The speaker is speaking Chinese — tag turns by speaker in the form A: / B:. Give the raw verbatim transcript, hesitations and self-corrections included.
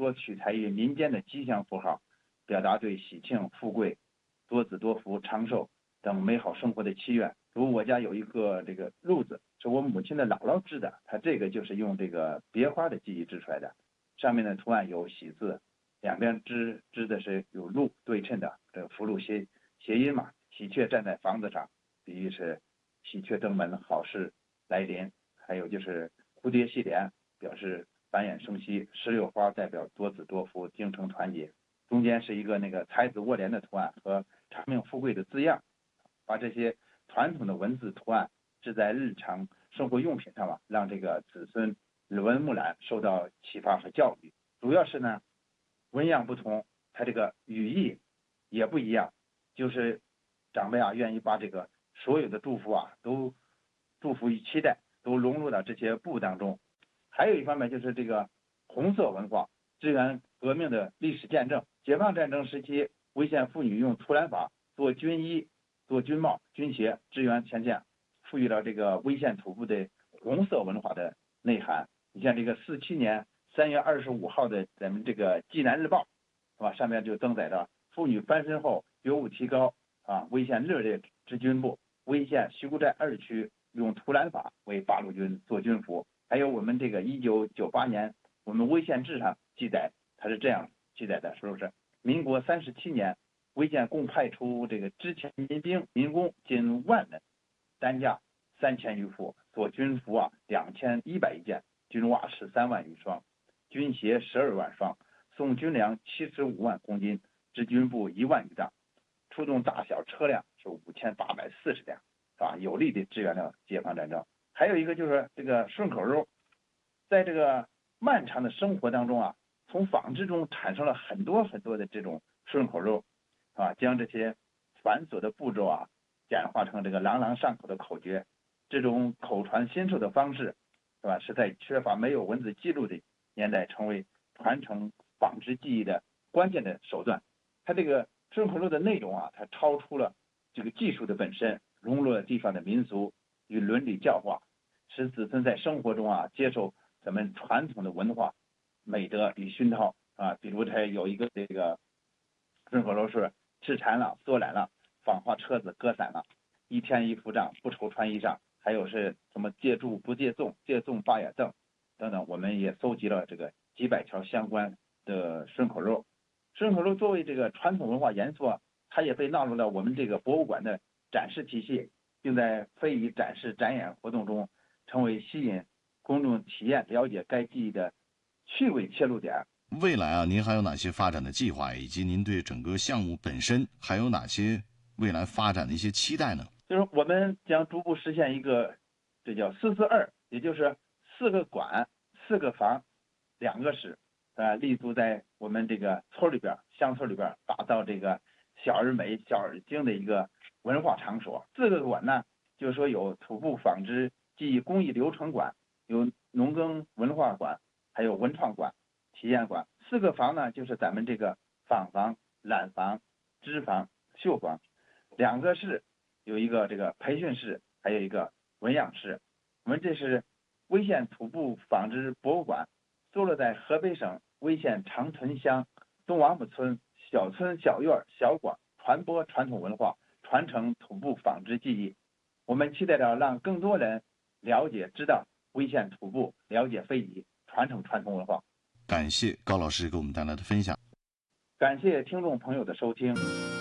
A: 多取材于民间的吉祥符号，表达对喜庆、富贵、多子多福、长寿等美好生活的祈愿。如我家有一个这个褥子，是我母亲的姥姥织的，它这个就是用这个别花的技艺织出来的，上面的图案有喜字，两边织织的是有鹿对称的，这个福禄谐谐音嘛。喜鹊站在房子上，比喻是喜鹊登门，好事来临。还有就是蝴蝶戏莲，表示繁衍生息。石榴花代表多子多福、精诚团结。中间是一个那个才子卧莲的图案和长命富贵的字样，把这些传统的文字图案置在日常生活用品上吧，让这个子孙耳闻目染，受到启发和教育。主要是呢，纹样不同，它这个语义也不一样，就是长辈啊愿意把这个所有的祝福啊都祝福与期待都融入到这些布当中。还有一方面就是这个红色文化，支援革命的历史见证。解放战争时期，潍县妇女用图兰法做军衣、做军帽、军鞋，支援前线，赋予了这个潍县土部的红色文化的内涵。你像这个四七年三月二十五号的咱们这个济南日报，是吧？上面就登载着妇女翻身后觉悟提高啊，潍县热烈织军部。潍县徐沽寨二区用图兰法为八路军做军服。还有我们这个一九九八年我们潍县志上记载，它是这样记载的，是不是？民国三十七年，潍县共派出这个支前民兵民工近万人，单价三千余副，做军服啊两千一百余件，军袜十三万余双，军鞋十二万双，送军粮七十五万公斤，织军布一万余丈，出动大小车辆是五千八百四十辆，是吧？有力的支援了解放战争。还有一个就是这个顺口溜，在这个漫长的生活当中啊，从纺织中产生了很多很多的这种顺口溜，啊，将这些繁琐的步骤啊简化成这个朗朗上口的口诀。这种口传心授的方式，是吧？是在缺乏没有文字记录的年代，成为传承纺织技艺的关键的手段。它这个顺口溜的内容啊，它超出了这个技术的本身，融入了地方的民俗与伦理教化，使子孙在生活中啊接受咱们传统的文化美德与熏陶啊。比如它有一个这个顺口溜是吃馋了缩懒了，纺花车子割伞了，一天一服账不愁穿衣裳。还有是什么借住不借粽，借粽八眼瞪等等，我们也搜集了这个几百条相关的顺口溜。顺口溜作为这个传统文化元素啊，它也被纳入了我们这个博物馆的展示体系，并在非遗展示展演活动中成为吸引公众体验了解该技艺的趣味切入点。
B: 未来啊，您还有哪些发展的计划，以及您对整个项目本身还有哪些未来发展的一些期待呢？
A: 就是我们将逐步实现一个，这叫四四二，也就是四个馆、四个房、两个室，呃，立足在我们这个村里边、乡村里边，打造这个小而美、小而精的一个文化场所。四个馆呢，就是说有土布纺织技艺工艺流程馆，有农耕文化馆，还有文创馆、体验馆。四个房呢，就是咱们这个纺房、染房、织房、绣房。两个室有一个这个培训室，还有一个文养室。我们这是潍县土布纺织博物馆，坐落在河北省潍县长屯乡东王母村小村小院小馆，传播传统文化，传承土布纺织技艺。我们期待着让更多人了解知道潍县土布，了解非遗，传承传统文化。
B: 感谢高老师给我们带来的分享。
A: 感谢听众朋友的收听。